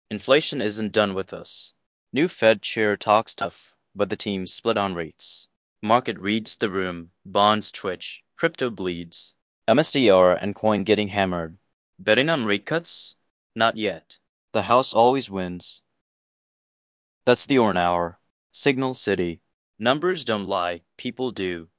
Inflation isn't done with us. New Fed chair talks tough, but the team split on rates. Market reads the room, bonds twitch, crypto bleeds. MSTR and coin getting hammered. Betting on rate cuts? Not yet. The house always wins. That's the Orn Hour. Signal City. Numbers don't lie, people do.